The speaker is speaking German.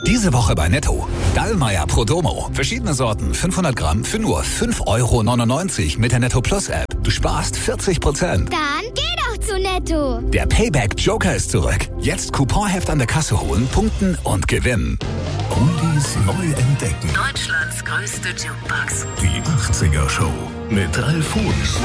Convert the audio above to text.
Diese Woche bei Netto. Dallmayr Prodomo. Verschiedene Sorten, 500 Gramm für nur 5,99 € mit der Netto Plus App. Du sparst 40%. Dann geh doch zu Netto. Der Payback Joker ist zurück. Jetzt Couponheft an der Kasse holen, punkten und gewinnen. Oldies neu entdecken. Deutschlands größte Jukebox. Die 80er Show mit Ralf Huhn.